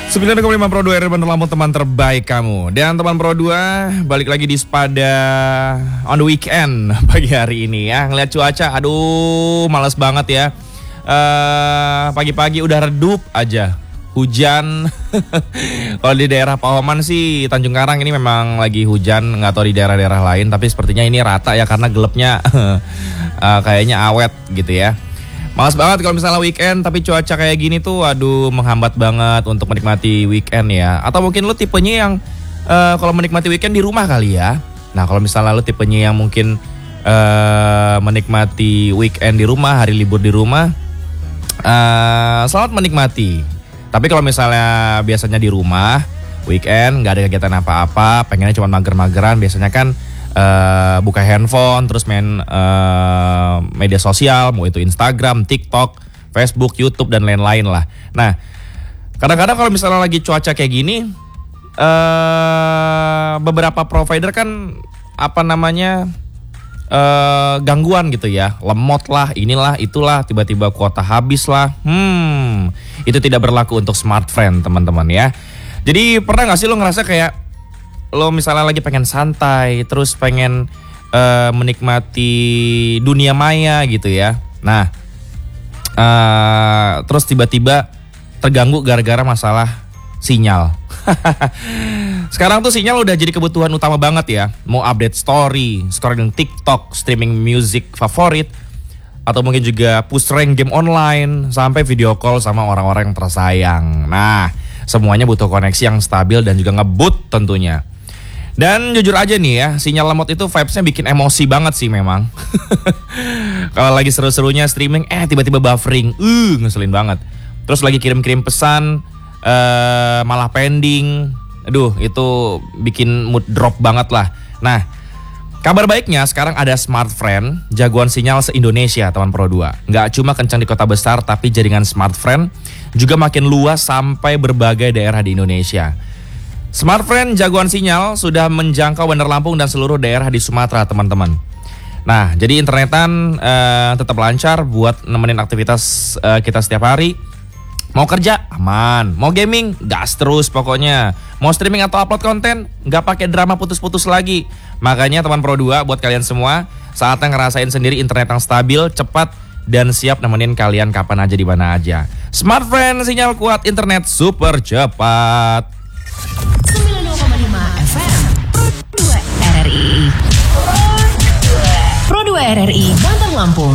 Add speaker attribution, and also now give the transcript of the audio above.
Speaker 1: 9,5 Pro 2 RRI Bandar Lampung, teman terbaik kamu. Dan teman Pro 2 balik lagi di Spada on the weekend pagi hari ini ya. Ngeliat cuaca, aduh males banget ya. Pagi-pagi udah redup aja hujan. Kalau di daerah Pahoman sih, Tanjung Karang ini memang lagi hujan. Nggak tahu di daerah-daerah lain, tapi sepertinya ini rata ya karena gelapnya kayaknya awet gitu ya. Males banget kalau misalnya weekend tapi cuaca kayak gini tuh, aduh menghambat banget untuk menikmati weekend ya. Atau mungkin lu tipenya yang kalau menikmati weekend di rumah kali ya. Nah kalau misalnya lu tipenya yang mungkin menikmati weekend di rumah, hari libur di rumah, selamat menikmati. Tapi kalau misalnya biasanya di rumah, weekend gak ada kegiatan apa-apa, pengennya cuma mager-mageran, biasanya kan buka handphone, terus main media sosial, mau itu Instagram, TikTok, Facebook, YouTube, dan lain-lain lah. Nah, kadang-kadang kalau misalnya lagi cuaca kayak gini, beberapa provider kan gangguan gitu ya, lemot lah, inilah, itulah, tiba-tiba kuota habis lah. Itu tidak berlaku untuk Smartfren, teman-teman ya. Jadi pernah gak sih lo ngerasa kayak lo misalnya lagi pengen santai, terus pengen menikmati dunia maya gitu ya. Nah, terus tiba-tiba terganggu gara-gara masalah sinyal. Sekarang tuh sinyal udah jadi kebutuhan utama banget ya. Mau update story, scrolling TikTok, streaming music favorit, atau mungkin juga push rank game online, sampai video call sama orang-orang yang tersayang. Nah, semuanya butuh koneksi yang stabil dan juga ngebut tentunya. Dan jujur aja nih ya, sinyal lemot itu vibes-nya bikin emosi banget sih memang. Kalau lagi seru-serunya streaming, tiba-tiba buffering, ngeselin banget. Terus lagi kirim-kirim pesan, malah pending. Aduh, itu bikin mood drop banget lah. Nah, kabar baiknya sekarang ada Smartfren, jagoan sinyal se-Indonesia, teman Pro 2. Nggak cuma kencang di kota besar, tapi jaringan Smartfren juga makin luas sampai berbagai daerah di Indonesia. Smartfren jagoan sinyal sudah menjangkau Bandar Lampung dan seluruh daerah di Sumatera, teman-teman. Nah, jadi internetan tetap lancar buat nemenin aktivitas kita setiap hari. Mau kerja aman, mau gaming gas terus pokoknya. Mau streaming atau upload konten nggak pakai drama putus-putus lagi. Makanya teman Pro 2, buat kalian semua, saatnya ngerasain sendiri internet yang stabil, cepat, dan siap nemenin kalian kapan aja di mana aja. Smartfren, sinyal kuat, internet super cepat.
Speaker 2: 92,5 FM Pro 2 RRI Pro 2 RRI Bandar Lampung.